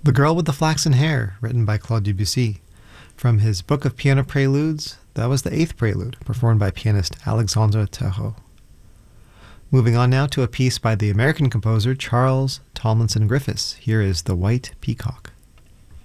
The Girl with the Flaxen Hair, written by Claude Debussy. From his Book of Piano Preludes, that was the 8th prelude, performed by pianist Alexandre Terreau. Moving on now to a piece by the American composer Charles Tomlinson Griffiths. Here is The White Peacock.